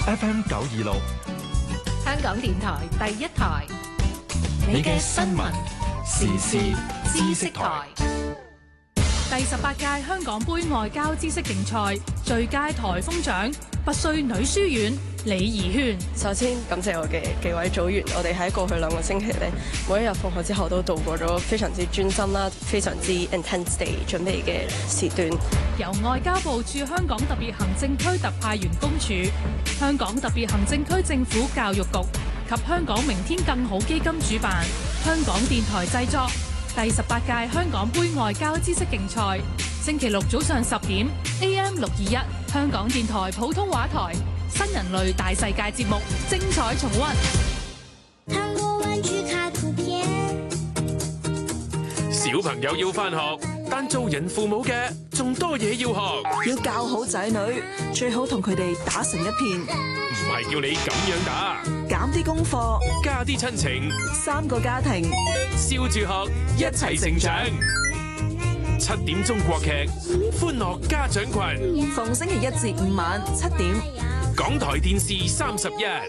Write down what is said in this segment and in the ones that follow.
FM 926， 香港電台第一台， 你嘅新聞時事知識台。 第18屆香港杯外交知識競賽最佳颱風獎拔萃女書院李怡萱。 首先感謝我嘅幾位組員，我哋喺過去2個星期咧，每一日放學之後都度過咗非常之專心啦、非常之 intense 地準備嘅時段。 由外交部駐香港特別行政區特派員公署、香港特別行政區政府教育局及香港明天更好基金主辦，香港電台製作。第18屆香港杯外交知識競賽，星期六早上10點 AM 621，香港電台普通話台新人類大世界節目精彩重溫。 糖果玩具卡圖片， 小朋友要返學，但做人父母嘅仲多嘢要學。 要教好仔女，最好同佢哋打成一片。 唔係叫你咁樣打， 減啲功課， 加啲親情 3個家庭， 笑住學，一齊成長。7點鐘國劇，歡樂家長群， 逢星期1至5晚7點， 港台電視31。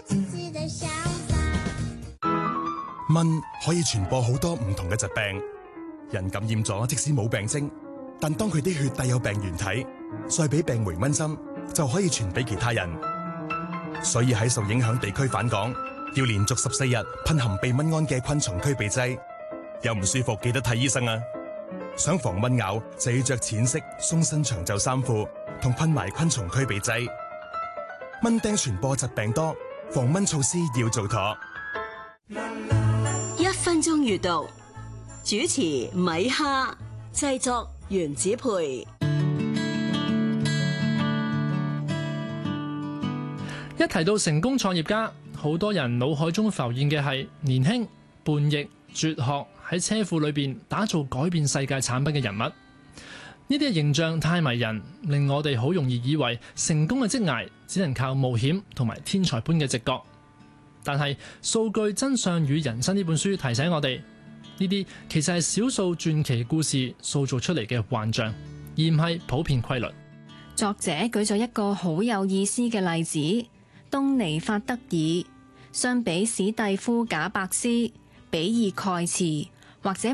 蚊可以傳播好多唔同嘅疾病，人感染咗即使冇病徵，但當佢啲血帶有病原體，再俾病媒蚊針，就可以傳俾其他人。所以喺受影響地區返港，要連續14日噴含避蚊胺嘅昆蟲驅避劑。有唔舒服記得睇醫生啊！想防蚊咬就要着淺色鬆身長袖衫褲，同噴埋昆蟲驅避劑。蚊叮傳播疾病多，防蚊措施要做妥。 1分鐘閱讀，主持米哈，製作原子培。 一提到成功創業家，好多人腦海中浮現嘅係年輕、叛逆、絕學，喺車庫裏邊打造改變世界產品嘅人物。呢啲嘅形象太迷人，令我哋好容易以為成功嘅職涯只能靠冒險同埋天才般嘅直覺。但係《數據真相與人生》呢本書提醒我哋，呢啲其實係少數傳奇故事塑造出嚟嘅幻象，而唔係普遍規律。 作者舉咗一個好有意思嘅例子。東尼法德爾相比史蒂夫賈伯斯、比爾蓋茨或者